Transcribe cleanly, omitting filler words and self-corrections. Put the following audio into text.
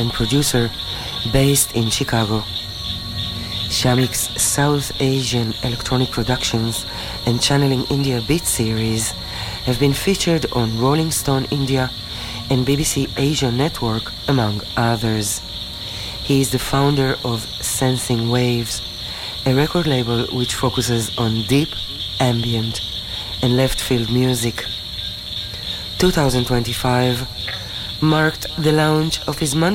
and producer based in Chicago. Shamik's South Asian electronic productions and Channeling India Beat series have been featured on Rolling Stone India and BBC Asia Network, among others. He is the founder of Sensing Waves, a record label which focuses on deep, ambient and left-field music. 2025 marked the launch of his